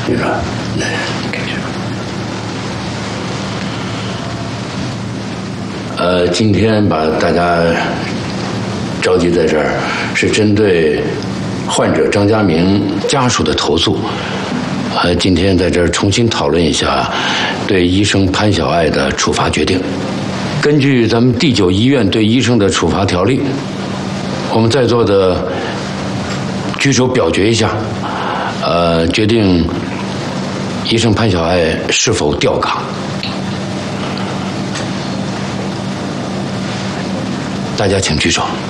局长，来，开始。今天把大家召集在这儿，是针对患者张家明家属的投诉。今天在这儿重新讨论一下对医生潘晓爱的处罚决定。根据咱们第9医院对医生的处罚条例，我们在座的举手表决一下，决定医生潘晓爱是否调岗。大家请举手。